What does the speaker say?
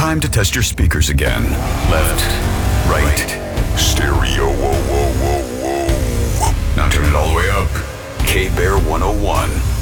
time to test your speakers again. Left, right, stereo. Whoa, whoa, whoa, whoa. Now turn it all the way up. K-Bear 101.